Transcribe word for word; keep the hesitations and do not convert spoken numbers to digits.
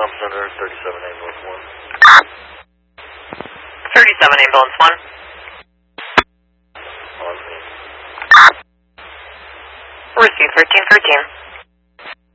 Comm Center, thirty-seven Ambulance one. thirty-seven Ambulance one. On me. Receive thirteen thirteen.